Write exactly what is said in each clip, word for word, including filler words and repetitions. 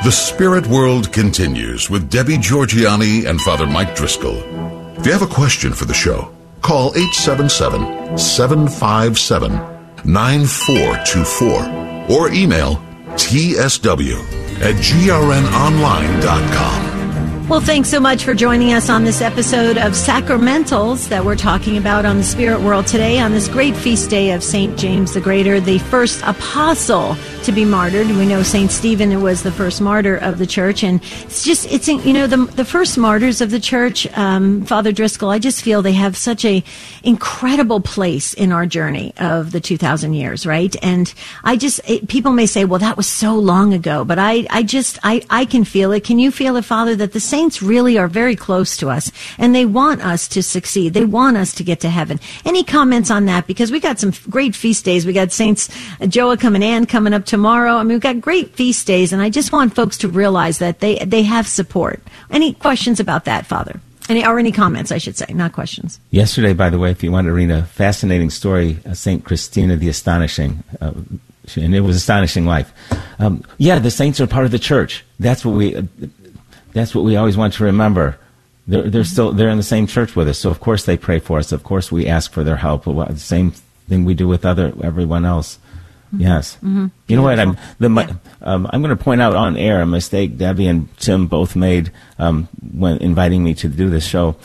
The Spirit World continues with Debbie Georgianni and Father Mike Driscoll. If you have a question for the show, call eight seven seven, seven five seven, nine four two four or email t s w at g r n online dot com. Well, thanks so much for joining us on this episode of Sacramentals that we're talking about on the Spirit World today on this great feast day of Saint James the Greater, the first apostle to be martyred. We know Saint Stephen was the first martyr of the church, and it's just, it's, you know, the the first martyrs of the church, um, Father Driscoll, I just feel they have such a incredible place in our journey of the two thousand years, right? And I just, it, people may say, well, that was so long ago, but I, I just, I, I can feel it. Can you feel it, Father, that the saints really are very close to us, and they want us to succeed. They want us to get to heaven. Any comments on that? Because we got some great feast days. We got Saints Joachim and Anne coming up tomorrow. I mean, we've got great feast days, and I just want folks to realize that they, they have support. Any questions about that, Father? Any, or any comments, I should say, not questions. Yesterday, by the way, if you want to read a fascinating story, uh, Saint Christina the Astonishing, uh, and it was astonishing life. Um, yeah, the saints are part of the church. That's what we... Uh, That's what we always want to remember. They're, they're still they're in the same church with us, so of course they pray for us. Of course we ask for their help. The same thing we do with other everyone else. Mm-hmm. Yes. Mm-hmm. You know what? I'm the yeah. um, I'm going to point out on air a mistake Debbie and Tim both made um, when inviting me to do this show.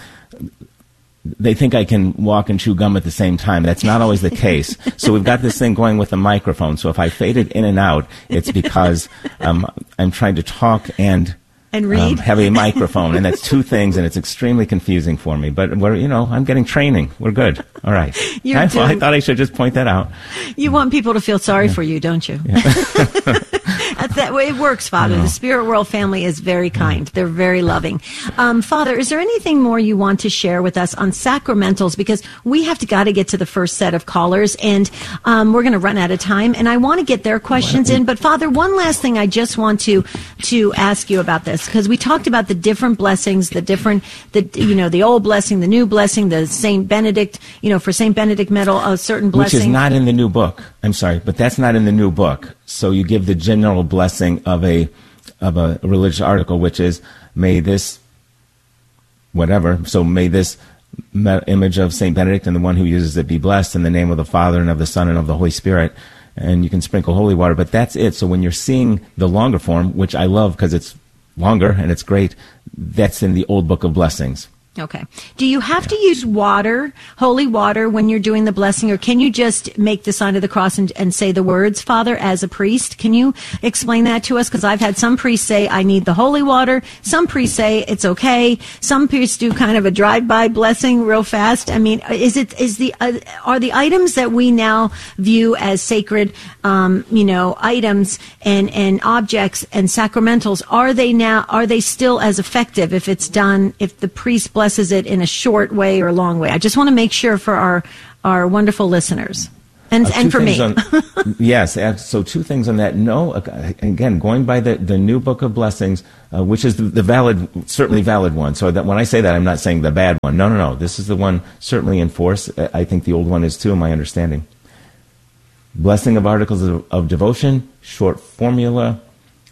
They think I can walk and chew gum at the same time. That's not always the case. So we've got this thing going with the microphone. So if I fade it in and out, it's because um, I'm trying to talk and. And read? Um, have a microphone, and that's two things, and it's extremely confusing for me. But we're, you know, I'm getting training. We're good. All right. You're I, I thought I should just point that out. You want people to feel sorry yeah. for you, don't you? Yeah. That's that way it works, Father. The Spirit World family is very kind. They're very loving. Um, Father, is there anything more you want to share with us on sacramentals? Because we have to got to get to the first set of callers, and um, we're going to run out of time. And I want to get their questions in. But Father, one last thing I just want to to ask you about this, because we talked about the different blessings, the different, the you know, the old blessing, the new blessing, the Saint Benedict, you know, for Saint Benedict medal, a certain blessing. Which is not in the new book. I'm sorry, but that's not in the new book. So you give the general blessing of a of a religious article, which is, may this, whatever, so may this me- image of Saint Benedict and the one who uses it be blessed in the name of the Father and of the Son and of the Holy Spirit. And you can sprinkle holy water, but that's it. So when you're seeing the longer form, which I love because it's longer and it's great, that's in the old book of blessings. Okay. Do you have to use water, holy water, when you're doing the blessing, or can you just make the sign of the cross and, and say the words, Father, as a priest? Can you explain that to us? Because I've had some priests say, I need the holy water. Some priests say it's okay. Some priests do kind of a drive-by blessing real fast. I mean, is it, is the, uh, are the items that we now view as sacred, um, you know, items and, and objects and sacramentals, are they now, are they still as effective if it's done, if the priest blesses it in a short way or a long way? I just want to make sure for our our wonderful listeners and uh, and for me. on, yes, so two things on that. No, again, going by the, the new book of blessings, uh, which is the, the valid, certainly valid one. So that when I say that, I'm not saying the bad one. No, no, no. This is the one certainly in force. I think the old one is too, in my understanding. Blessing of articles of, of devotion, short formula.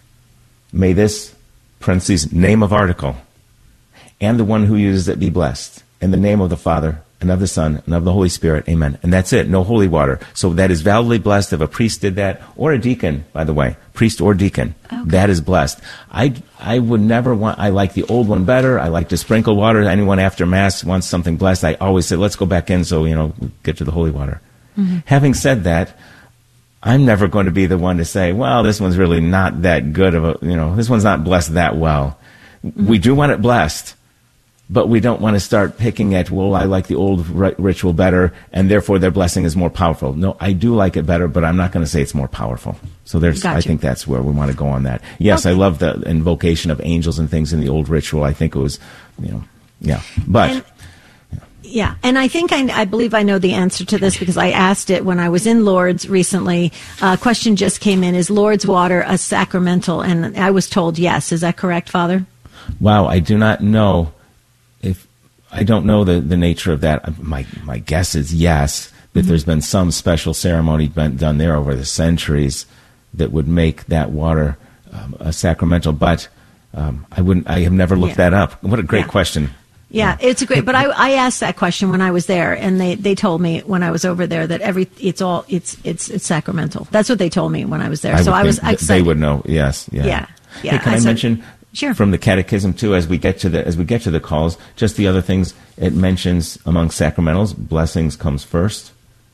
May this, parentheses, name of article, and the one who uses it be blessed. In the name of the Father, and of the Son, and of the Holy Spirit. Amen. And that's it. No holy water. So that is validly blessed if a priest did that, or a deacon, by the way. Priest or deacon. Okay. That is blessed. I, I would never want, I like the old one better. I like to sprinkle water. Anyone after Mass wants something blessed, I always say, let's go back in so, you know, we get to the holy water. Mm-hmm. Having said that, I'm never going to be the one to say, well, this one's really not that good of a, you know, this one's not blessed that well. Mm-hmm. We do want it blessed. But we don't want to start picking at, well, I like the old ritual better, and therefore their blessing is more powerful. No, I do like it better, but I'm not going to say it's more powerful. So there's, gotcha. I think that's where we want to go on that. Yes, okay. I love the invocation of angels and things in the old ritual. I think it was, you know, yeah. But... And- Yeah, and I think I, I believe I know the answer to this because I asked it when I was in Lourdes recently. A uh, question just came in, is Lourdes water a sacramental? And I was told yes. Is that correct, Father? Wow, I do not know. If I don't know the, the nature of that, my my guess is yes, that mm-hmm. there's been some special ceremony been done there over the centuries that would make that water um, a sacramental, but um, I wouldn't. I have never looked Yeah. that up. What a great Yeah. question. Yeah, it's a great. But I, I asked that question when I was there, and they, they told me when I was over there that every it's all it's it's it's sacramental. That's what they told me when I was there. I so would I was think excited. They would know. Yes. Yeah. Yeah, yeah, Hey, can I I, said- mention Sure. from the Catechism too, as we get to the as we get to the calls, just the other things it mentions among sacramentals, blessings comes first,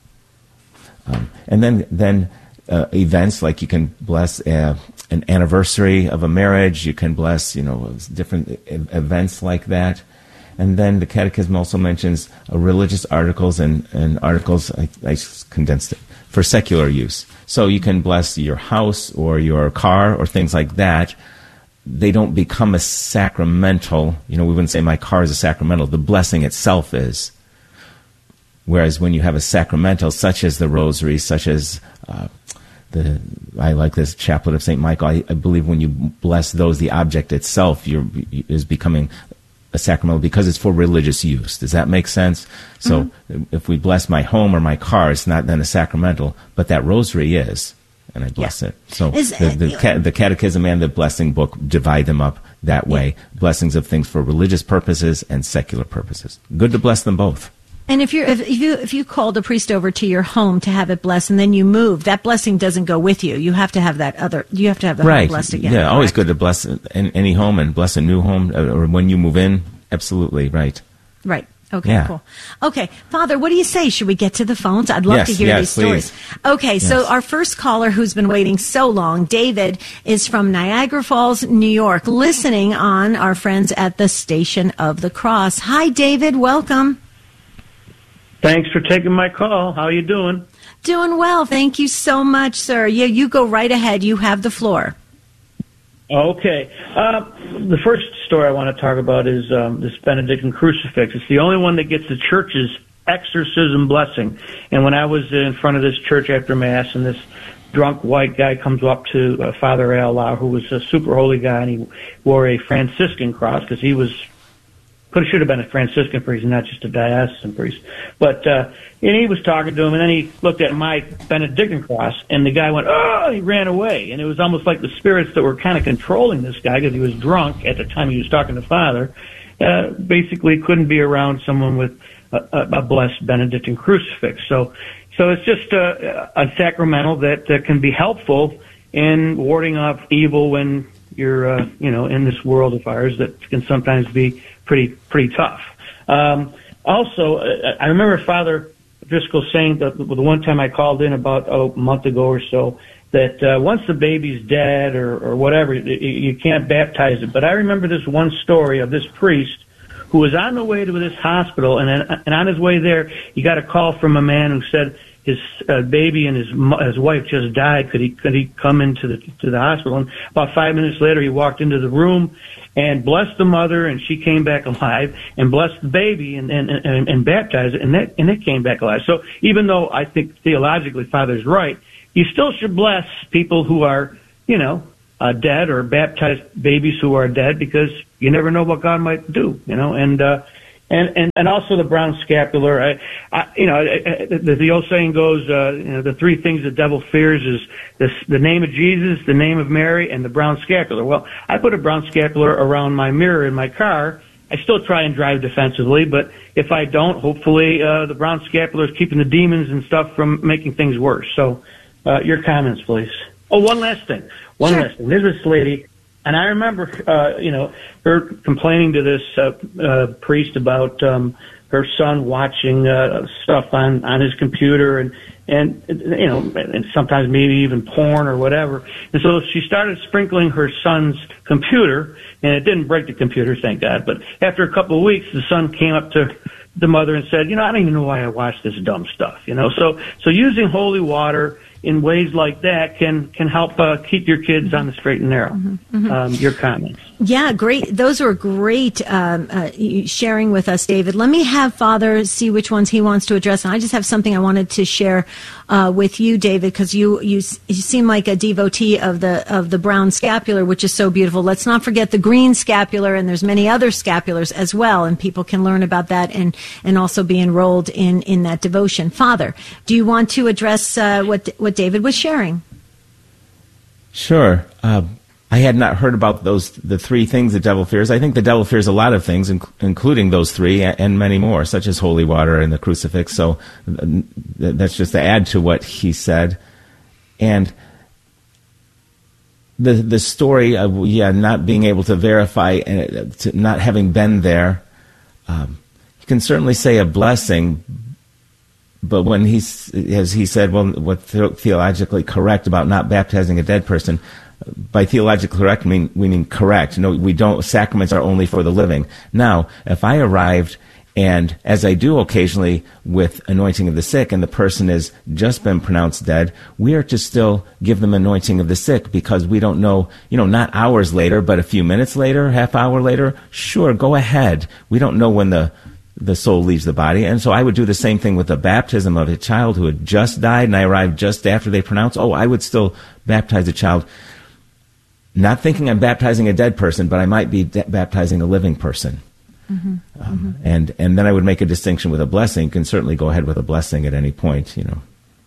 um, and then then uh, events like you can bless uh, an anniversary of a marriage, you can bless you know different e- events like that. And then the Catechism also mentions uh, religious articles and, and articles, I, I condensed it, for secular use. So you can bless your house or your car or things like that. They don't become a sacramental. You know, we wouldn't say my car is a sacramental. The blessing itself is. Whereas when you have a sacramental, such as the rosary, such as uh, the, I like this chaplet of Saint Michael, I, I believe when you bless those, the object itself you're, is becoming a sacramental because it's for religious use. Does that make sense? So mm-hmm. if we bless my home or my car, it's not then a sacramental, but that rosary is, and I bless Yeah. it. So Is- the, the, ca- the Catechism and the Blessing Book divide them up that way. Blessings of things for religious purposes and secular purposes. Good to bless them both. And if you're if, if you if you called a priest over to your home to have it blessed, and then you move, that blessing doesn't go with you. You have to have that other. You have to have the Right. home blessed again. Yeah, always correct? good to bless an- any home and bless a new home, uh, or when you move in. Absolutely, right. Right. Okay, Yeah. cool. Okay, Father, what do you say? Should we get to the phones? I'd love Yes, to hear yes, these stories. please. Okay, so Yes. our first caller who's been waiting so long, David, is from Niagara Falls, New York, listening on our friends at the Station of the Cross. Hi, David. Welcome. Thanks for taking my call. How are you doing? Doing well. Thank you so much, sir. Yeah, you go right ahead. You have the floor. Okay. Uh, the first story I want to talk about is um, this Benedictine crucifix. It's the only one that gets the church's exorcism blessing. And when I was in front of this church after Mass, and this drunk white guy comes up to uh, Father Al Lau, who was a super holy guy, and he wore a Franciscan cross because he was could should have been a Franciscan priest and not just a diocesan priest. But uh, and he was talking to him, and then he looked at my Benedictine cross, and the guy went, "Oh!" He ran away, and it was almost like the spirits that were kind of controlling this guy because he was drunk at the time he was talking to Father. Uh, basically, couldn't be around someone with a, a, a blessed Benedictine crucifix. So, so it's just a, a sacramental that uh, can be helpful in warding off evil when you're, uh, you know, in this world of ours that can sometimes be pretty, pretty tough. Um, also, uh, I remember Father Driscoll saying that the one time I called in about oh, a month ago or so that uh, once the baby's dead or, or whatever, you, you can't baptize it. But I remember this one story of this priest who was on the way to this hospital, and and on his way there, he got a call from a man who said his uh, baby and his his wife just died. Could he could he come into the to the hospital? And about five minutes later, he walked into the room and blessed the mother, and she came back alive, and blessed the baby, and and and, and baptized it, and that and it came back alive. So even though I think theologically Father's right, you still should bless people who are, you know, uh, dead, or baptize babies who are dead, because you never know what God might do, you know, and. uh And, and and also the brown scapular. I, I, you know, the, the old saying goes, uh, you know, the three things the devil fears is the, the name of Jesus, the name of Mary, and the brown scapular. Well, I put a brown scapular around my mirror in my car. I still try and drive defensively, but if I don't, hopefully uh, the brown scapular is keeping the demons and stuff from making things worse. So uh, your comments, please. Oh, one last thing. One Sure. last thing. There's this lady. And I remember, uh, you know, her complaining to this uh, uh, priest about um, her son watching uh, stuff on, on his computer, and and you know, and sometimes maybe even porn or whatever. And so she started sprinkling her son's computer, and it didn't break the computer, thank God. But after a couple of weeks, the son came up to the mother and said, "You know, I don't even know why I watch this dumb stuff." You know, so so using holy water in ways like that can can help uh, keep your kids on the straight and narrow. Mm-hmm, mm-hmm. Um, your comments. Yeah, great. Those were great um, uh, sharing with us, David. Let me have Father see which ones he wants to address. And I just have something I wanted to share uh, with you, David, because you, you you seem like a devotee of the of the brown scapular, which is so beautiful. Let's not forget the green scapular, and there's many other scapulars as well, and people can learn about that and, and also be enrolled in, in that devotion. Father, do you want to address uh, what what David was sharing? Sure. Uh, I had not heard about those the three things the devil fears. I think the devil fears a lot of things, inc- including those three and many more, such as holy water and the crucifix. So that's just to add to what he said. And the the story of yeah not being able to verify and to not having been there, um, you can certainly say a blessing. But when he's, as he said, well, what's theologically correct about not baptizing a dead person. By theologically correct, mean, we mean correct. No, we don't. Sacraments are only for the living. Now, if I arrived, and as I do occasionally with anointing of the sick, and the person has just been pronounced dead, we are to still give them anointing of the sick because we don't know, you know, not hours later, but a few minutes later, half hour later. Sure, go ahead. We don't know when the the soul leaves the body. And so I would do the same thing with the baptism of a child who had just died, and I arrived just after they pronounced. Oh, I would still baptize a child. Not thinking I'm baptizing a dead person, but I might be de- baptizing a living person. Mm-hmm. Um, mm-hmm. And and then I would make a distinction with a blessing. You can certainly go ahead with a blessing at any point, you know.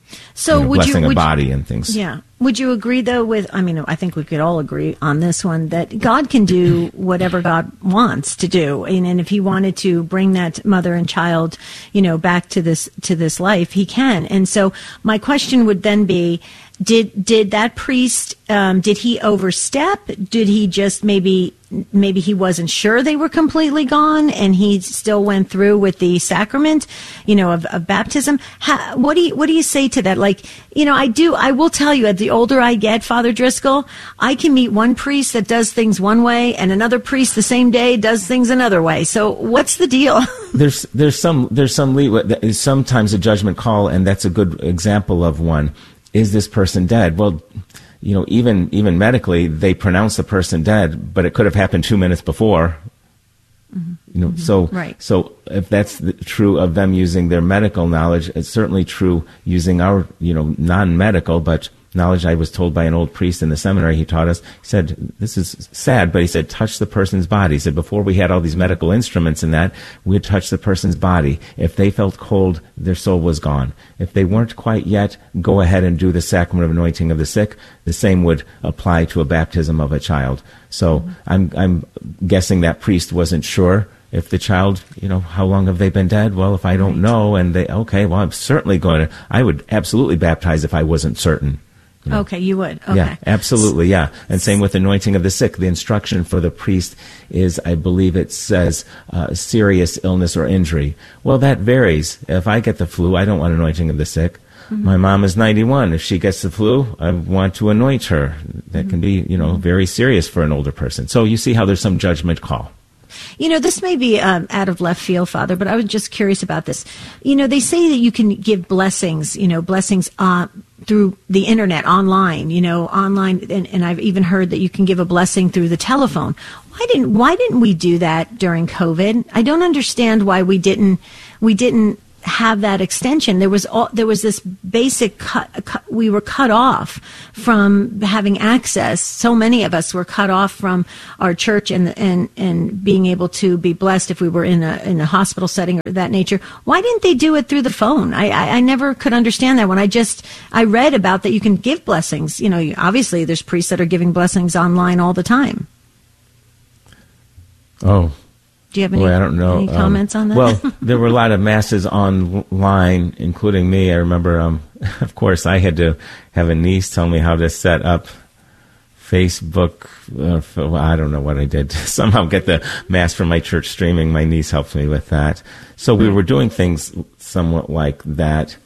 So you know, would blessing you, would a body you, and things. Yeah. Would you agree, though, with, I mean, I think we could all agree on this one, that God can do whatever God wants to do. And, and if he wanted to bring that mother and child, you know, back to this, to this life, he can. And so my question would then be, Did did that priest, um, did he overstep? Did he just maybe maybe he wasn't sure they were completely gone and he still went through with the sacrament, you know, of, of baptism? How, what do you what do you say to that? Like, you know, I do. I will tell you, as the older I get, Father Driscoll, I can meet one priest that does things one way and another priest the same day does things another way. So what's the deal? there's there's some there's some leeway. Sometimes a judgment call, and that's a good example of one. Is this person dead? Well, you know, even even medically, they pronounce the person dead, but it could have happened two minutes before. Mm-hmm. You know, mm-hmm. so right. so if that's the, true of them using their medical knowledge, it's certainly true using our, you know, non-medical, but knowledge. I was told by an old priest in the seminary, he taught us, he said, this is sad, but he said, touch the person's body. He said, before we had all these medical instruments and that, we'd touch the person's body. If they felt cold, their soul was gone. If they weren't quite yet, go ahead and do the sacrament of anointing of the sick. The same would apply to a baptism of a child. So mm-hmm. I'm, I'm guessing that priest wasn't sure if the child, you know, how long have they been dead? Well, if I don't know, and they, okay, well, I'm certainly going to, I would absolutely baptize if I wasn't certain. You know? Okay, you would. Okay. Yeah, absolutely, yeah. And same with anointing of the sick. The instruction for the priest is, I believe it says, uh, serious illness or injury. Well, that varies. If I get the flu, I don't want anointing of the sick. Mm-hmm. My mom is ninety-one. If she gets the flu, I want to anoint her. That mm-hmm. can be, you know, very serious for an older person. So you see how there's some judgment call. You know, this may be um, out of left field, Father, but I was just curious about this. You know, they say that you can give blessings, you know, blessings uh, through the internet, online, you know, online. And, and I've even heard that you can give a blessing through the telephone. Why didn't Why didn't we do that during COVID? I don't understand why we didn't we didn't have that extension. There was all, there was this basic cut, cut. We were cut off from having access. So many of us were cut off from our church and and and being able to be blessed if we were in a in a hospital setting or that nature. Why didn't they do it through the phone? I I, I never could understand that. When I just I read about that you can give blessings. You know, obviously there's priests that are giving blessings online all the time. Oh. Do you have any, Boy, I don't know. any comments um, on that? Well, there were a lot of masses online, including me. I remember, um, of course, I had to have a niece tell me how to set up Facebook. Uh, for, well, I don't know what I did. Somehow get the mass from my church streaming. My niece helped me with that. So we were doing things somewhat like that.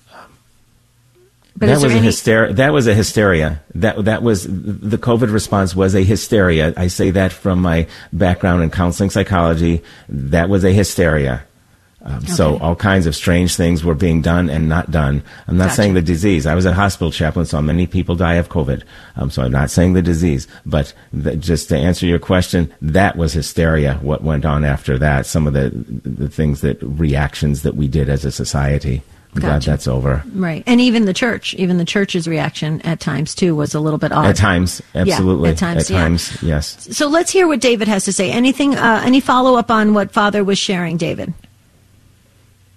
But that was a any... hysteria. That was a hysteria. That that was the COVID response was a hysteria. I say that from my background in counseling psychology. That was a hysteria. Um, okay. So all kinds of strange things were being done and not done. I'm not gotcha. saying the disease. I was a hospital chaplain, so many people die of COVID. Um, so I'm not saying the disease. But the, just to answer your question, that was hysteria. What went on after that? Some of the the things that reactions that we did as a society. I'm glad Gotcha. that's over. Right. And even the church, even the church's reaction at times, too, was a little bit odd. At times, absolutely. Yeah, at times, at yeah. times, yes. So let's hear what David has to say. Anything, uh, any follow-up on what Father was sharing, David?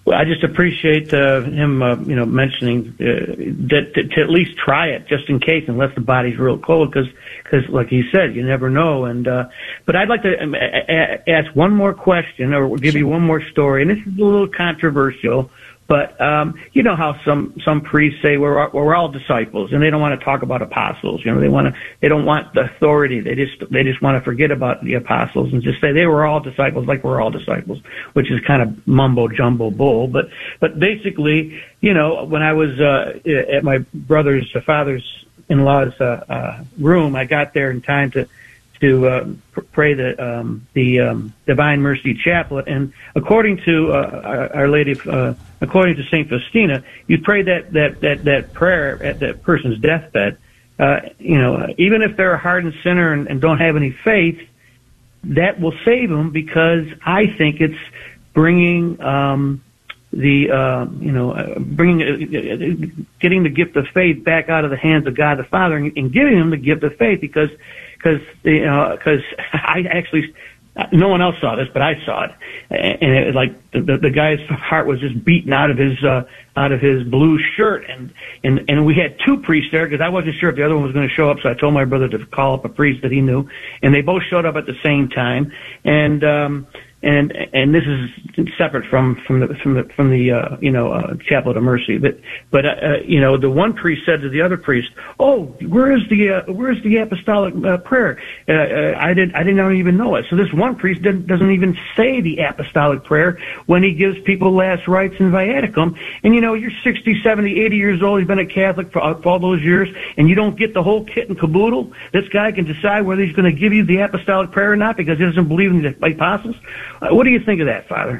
Well, I just appreciate uh, him, uh, you know, mentioning uh, that to, to at least try it just in case, unless the body's real cold, because, because, like he said, you never know. And uh, but I'd like to um, a- ask one more question, or give you one more story, and this is a little controversial. But um, you know how some some priests say we're we're all disciples, and they don't want to talk about apostles. You know, they want to they don't want the authority. They just they just want to forget about the apostles and just say they were all disciples, like we're all disciples, which is kind of mumbo jumbo bull. But but basically, you know, when I was uh, at my brother's uh, father's in-law's uh, uh, room, I got there in time to. to uh, pr- pray the um, the um, Divine Mercy Chaplet, and according to uh, Our, Our Lady, uh, according to Saint Faustina, you pray that that that that prayer at that person's deathbed. Uh, you know, even if they're a hardened sinner and, and don't have any faith, that will save them, because I think it's bringing um, the uh, you know uh, bringing uh, getting the gift of faith back out of the hands of God the Father, and, and giving them the gift of faith, because. Because you know, because I actually, no one else saw this, but I saw it, and it was like the, the, the guy's heart was just beaten out of his uh, out of his blue shirt, and and and we had two priests there, because I wasn't sure if the other one was going to show up, so I told my brother to call up a priest that he knew, and they both showed up at the same time, and um, and and this is separate from from the from the from the uh, you know uh, Chaplet of Mercy, but but uh, you know the one priest said to the other priest, "Oh, where is the uh, where is the apostolic uh, prayer? Uh, uh, I didn't I didn't even know it." So this one priest didn't, doesn't even say the apostolic prayer when he gives people last rites in viaticum. And you know, you're sixty, seventy, eighty years old. You've been a Catholic for, for all those years, and you don't get the whole kit and caboodle. This guy can decide whether he's going to give you the apostolic prayer or not, because he doesn't believe in the apostles. Uh, what do you think of that, Father?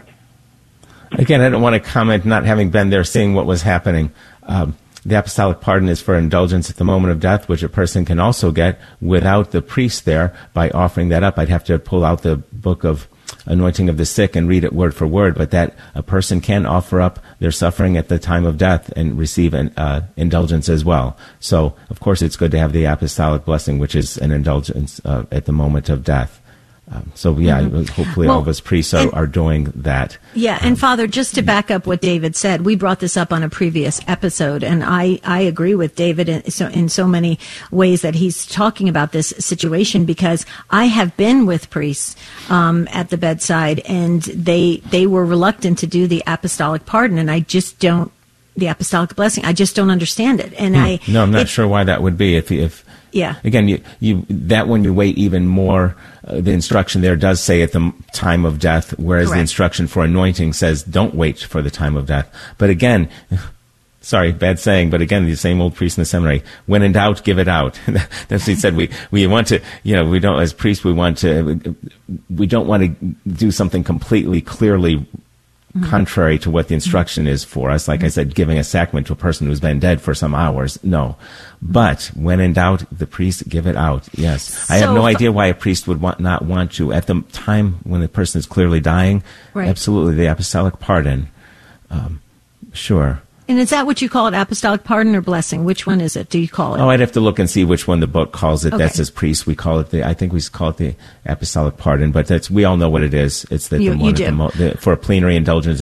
Again, I don't want to comment, not having been there, seeing what was happening. Um, the apostolic pardon is for indulgence at the moment of death, which a person can also get without the priest there by offering that up. I'd have to pull out the book of Anointing of the Sick and read it word for word, but that a person can offer up their suffering at the time of death and receive an uh, indulgence as well. So, of course, it's good to have the apostolic blessing, which is an indulgence uh, at the moment of death. Um, so, yeah, mm-hmm. hopefully well, all of us priests are, and, are doing that. Yeah, and Father, just to back up what David said, we brought this up on a previous episode, and I, I agree with David in so, in so many ways that he's talking about this situation, because I have been with priests um, at the bedside, and they they were reluctant to do the apostolic pardon, and I just don't, the apostolic blessing, I just don't understand it. And hmm. I No, I'm not it, sure why that would be. If if Yeah. Again, you, you that one you wait even more. Uh, the instruction there does say at the time of death, whereas Correct. the instruction for anointing says don't wait for the time of death. But again, sorry, bad saying, but again, the same old priest in the seminary, when in doubt, give it out. That's what he said. We we want to, you know, we don't, as priests, we want to, we don't want to do something completely clearly contrary to what the instruction is for us. Like I said, giving a sacrament to a person who's been dead for some hours. No. But when in doubt, the priest give it out. Yes. I have no idea why a priest would want, not want to, at the time when the person is clearly dying, right. Absolutely, the apostolic pardon. Um, sure. And is that what you call it, apostolic pardon or blessing? Which one is it? Do you call it? Oh, I'd have to look and see which one the book calls it. Okay. That's as priests, we call it the, I think we call it the apostolic pardon, but that's, we all know what it is. It's that You- the you one do. the mo- the, for a plenary indulgence.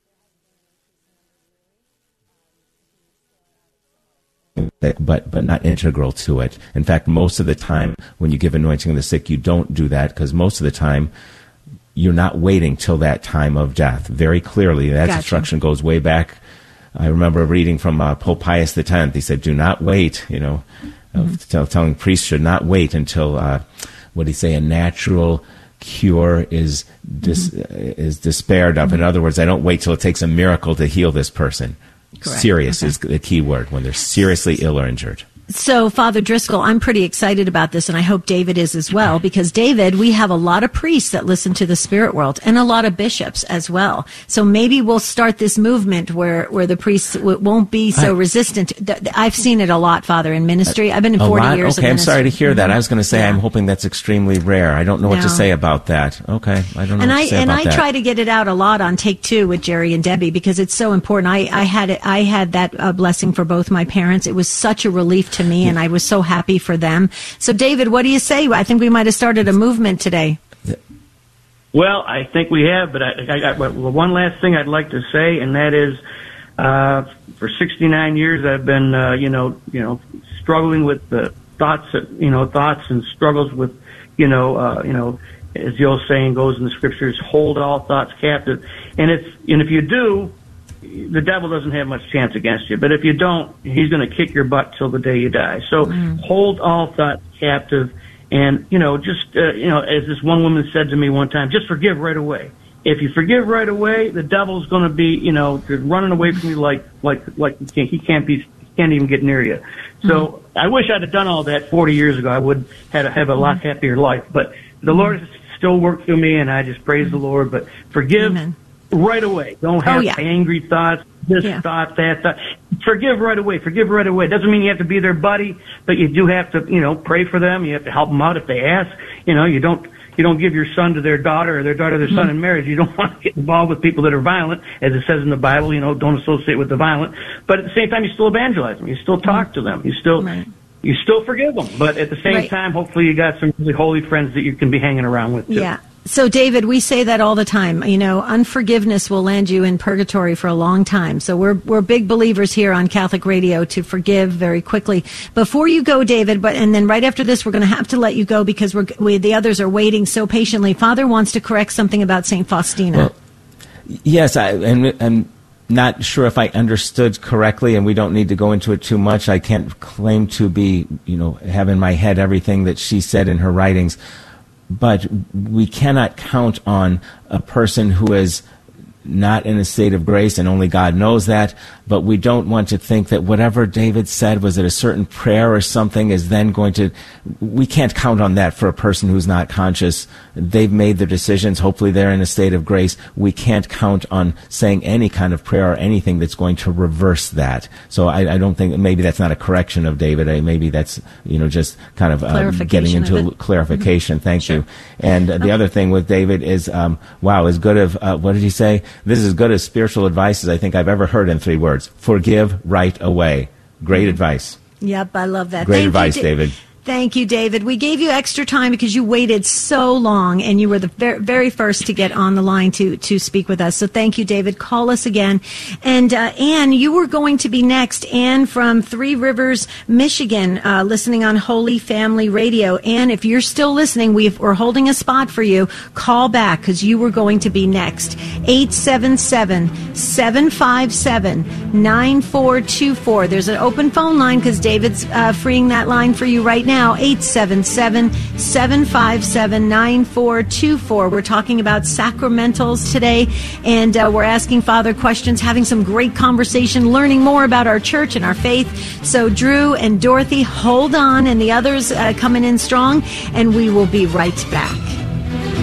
But but not integral to it. In fact, most of the time when you give anointing of the sick, you don't do that, because most of the time you're not waiting till that time of death. Very clearly, that Gotcha. instruction goes way back. I remember reading from uh, Pope Pius the Tenth. He said, "Do not wait." You know, mm-hmm. uh, tell, telling priests should not wait until uh, what did he say? A natural cure is dis- mm-hmm. is despaired of. Mm-hmm. In other words, I don't wait till it takes a miracle to heal this person. Correct. Serious Okay. is the key word when they're seriously ill or injured. So, Father Driscoll, I'm pretty excited about this, and I hope David is as well, because, David, we have a lot of priests that listen to the spirit world, and a lot of bishops as well. So maybe we'll start this movement where, where the priests w- won't be so I, resistant. Th- I've seen it a lot, Father, in ministry. I've been in forty lot? years Okay, of I'm ministry. sorry to hear that. Mm-hmm. I was going to say, yeah. I'm hoping that's extremely rare. I don't know what No. to say about that. Okay, I don't know and what I, to say and about I that. try to get it out a lot on Take Two with Jerry and Debbie, because it's so important. I, I had it, I had that uh, blessing for both my parents. It was such a relief to me, and I was so happy for them. So, David, what do you say? I think we might have started a movement today. Well, I think we have, but I, I got well, one last thing I'd like to say, and that is, uh, for sixty-nine years I've been, uh, you know, you know, struggling with the thoughts, you know, thoughts and struggles with, you know, uh, you know, as the old saying goes in the scriptures, hold all thoughts captive. And it's, and if you do, the devil doesn't have much chance against you. But if you don't, he's going to kick your butt till the day you die. So mm. hold all thoughts captive. And, you know, just, uh, you know, as this one woman said to me one time, just forgive right away. If you forgive right away, the devil's going to be, you know, running away from you like, like, like he can't, he can't be, he can't even get near you. So mm-hmm. I wish I'd have done all that forty years ago. I would have, have a lot mm-hmm. happier life. But the Lord has still worked through me, and I just praise mm-hmm. the Lord. But forgive Amen. right away. Don't have oh, yeah. angry thoughts, this yeah. thought, that thought. Forgive right away. Forgive right away. Doesn't mean you have to be their buddy, but you do have to, you know, pray for them. You have to help them out if they ask. You know, you don't you don't give your son to their daughter or their daughter to their mm-hmm. son in marriage. You don't want to get involved with people that are violent, as it says in the Bible. You know, don't associate with the violent. But at the same time, you still evangelize them. You still talk mm-hmm. to them. You still right. you still forgive them. But at the same right. time, hopefully, you got some really holy friends that you can be hanging around with too. Yeah. So, David, we say that all the time. You know, unforgiveness will land you in purgatory for a long time. So we're we're big believers here on Catholic Radio to forgive very quickly. Before you go, David, but and then right after this, we're going to have to let you go because we're we, the others are waiting so patiently. Father wants to correct something about Saint Faustina. Well, yes, I, and I'm not sure if I understood correctly, and we don't need to go into it too much. I can't claim to be, you know, have in my head everything that she said in her writings. But we cannot count on a person who is not in a state of grace, and only God knows that. But we don't want to think that whatever David said was it a certain prayer or something is then going to... We can't count on that for a person who's not conscious. They've made their decisions. Hopefully they're in a state of grace. We can't count on saying any kind of prayer or anything that's going to reverse that. So I, I don't think... Maybe that's not a correction of David. Maybe that's, you know, just kind of uh, getting into a clarification. Mm-hmm. Thank sure. you. And uh, the okay. other thing with David is, um, wow, as good of... Uh, what did he say? This is as good as spiritual advice as I think I've ever heard in three words. Forgive right away. Great advice. Yep, I love that. Great Thank advice, you, David. Thank you, David. We gave you extra time because you waited so long, and you were the very, very first to get on the line to, to speak with us. So thank you, David. Call us again. And uh, Anne, you were going to be next. Anne from Three Rivers, Michigan, uh, listening on Holy Family Radio. Anne, if you're still listening, we've, we're holding a spot for you. Call back because you were going to be next. eight seven seven, seven five seven, nine four two four. There's an open phone line because David's uh, freeing that line for you right now. eight seven seven, seven five seven, nine four two four. We're talking about sacramentals today, and uh, we're asking Father questions, having some great conversation, learning more about our church and our faith. So Drew and Dorothy, hold on, and the others uh, coming in strong, and we will be right back.